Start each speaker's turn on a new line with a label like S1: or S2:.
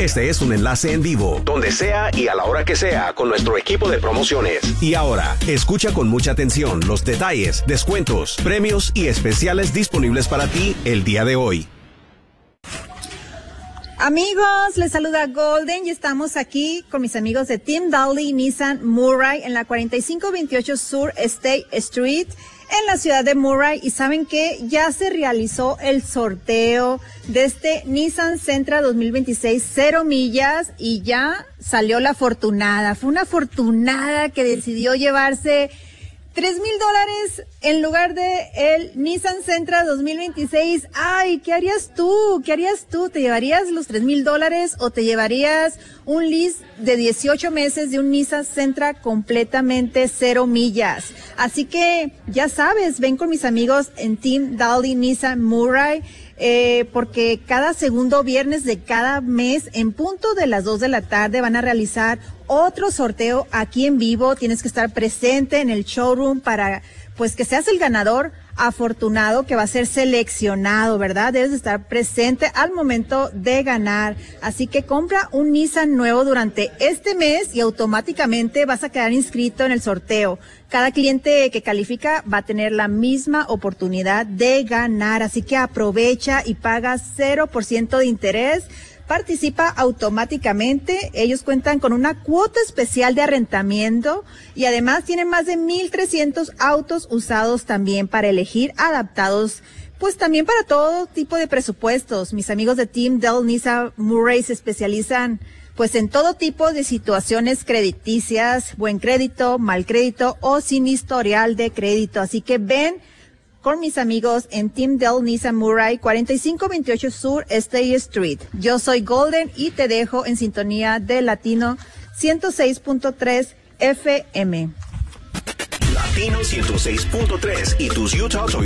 S1: Este es un enlace en vivo, donde sea y a la hora que sea, con nuestro equipo de promociones. Y ahora, escucha con mucha atención los detalles, descuentos, premios y especiales disponibles para ti el día de hoy.
S2: Amigos, les saluda Golden y estamos aquí con mis amigos de Tim Dahle Nissan Murray en la 4528 Sur State Street en la ciudad de Murray. Y saben que ya se realizó el sorteo de este Nissan Sentra 2026 0 millas y ya salió la afortunada. Fue una afortunada que decidió llevarse $3,000 en lugar de el Nissan Sentra 2026. Ay, ¿qué harías tú? ¿Qué harías tú? ¿Te llevarías los $3,000 o te llevarías un lease de 18 meses de un Nissan Sentra completamente 0 millas? Así que ya sabes, ven con mis amigos en Tim Dahle Nissan Murray, porque cada segundo viernes de cada mes en punto de las 2 de la tarde van a realizar otro sorteo aquí en vivo. Tienes que estar presente en el showroom para pues que seas el ganador afortunado que va a ser seleccionado, ¿verdad? Debes estar presente al momento de ganar. Así que compra un Nissan nuevo durante este mes y automáticamente vas a quedar inscrito en el sorteo. Cada cliente que califica va a tener la misma oportunidad de ganar. Así que aprovecha y paga 0% de interés. Participa automáticamente. Ellos cuentan con una cuota especial de arrendamiento y además tienen más de 1,300 autos usados también para elegir, adaptados pues también para todo tipo de presupuestos. Mis amigos de Tim Dahle Nissan Murray se especializan pues en todo tipo de situaciones crediticias, buen crédito, mal crédito o sin historial de crédito. Así que ven con mis amigos en Tim Dahle Nissan Murray, 4528 Sur State Street. Yo soy Golden y te dejo en sintonía de Latino 106.3 FM.
S1: Latino 106.3 y tus Utah